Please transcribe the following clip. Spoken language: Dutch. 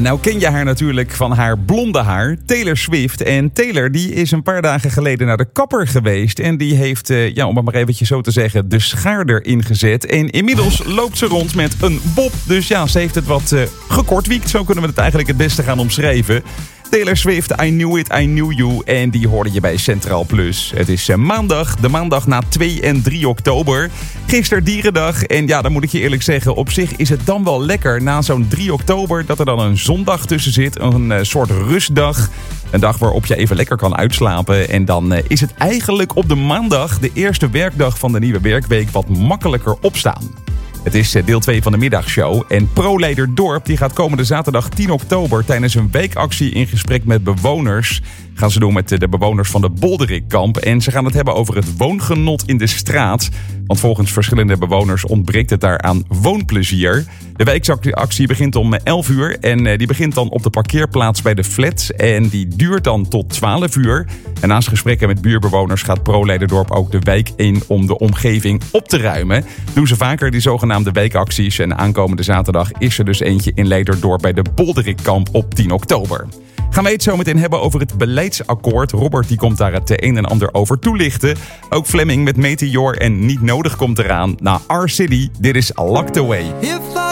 nou ken je haar natuurlijk van haar blonde haar, Taylor Swift. En Taylor die is een paar dagen geleden naar de kapper geweest. En die heeft, om het maar eventjes zo te zeggen, de schaar erin gezet. En inmiddels loopt ze rond met een bob. Dus ja, ze heeft het wat gekortwiekt. Zo kunnen we het eigenlijk het beste gaan omschrijven. Taylor Swift, I Knew It, I Knew You. En die hoorde je bij Centraal Plus. Het is maandag, de maandag na 2 en 3 oktober. Gisteren dierendag. En ja, dan moet ik je eerlijk zeggen, op zich is het dan wel lekker na zo'n 3 oktober... dat er dan een zondag tussen zit, een soort rustdag. Een dag waarop je even lekker kan uitslapen. En dan is het eigenlijk op de maandag, de eerste werkdag van de nieuwe werkweek, wat makkelijker opstaan. Het is deel 2 van de middagshow. En ProLeider Dorp die gaat komende zaterdag 10 oktober... tijdens een weekactie in gesprek met bewoners. Gaan ze doen met de bewoners van de Bolderikkamp. En ze gaan het hebben over het woongenot in de straat. Want volgens verschillende bewoners ontbreekt het daar aan woonplezier. De weekactie begint om 11 uur. En die begint dan op de parkeerplaats bij de flats. En die duurt dan tot 12 uur. En naast gesprekken met buurbewoners gaat ProLeider Dorp ook de wijk in om de omgeving op te ruimen. Doen ze vaker die zogenaamde weekacties. En aankomende zaterdag is er dus eentje in Leiderdorp bij de Bolderikkamp op 10 oktober. Gaan we het zo meteen hebben over het beleidsakkoord. Robert die komt daar het een en ander over toelichten. Ook Fleming met Meteor en Niet Nodig komt eraan. Na R-City, dit is Locked Away.